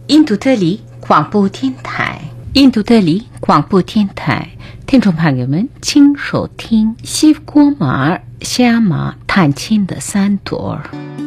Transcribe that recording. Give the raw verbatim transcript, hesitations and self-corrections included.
印度德里广播电台，印度德里广播电台，听众朋友们，请收听西郭马尔夏马弹琴的三朵儿。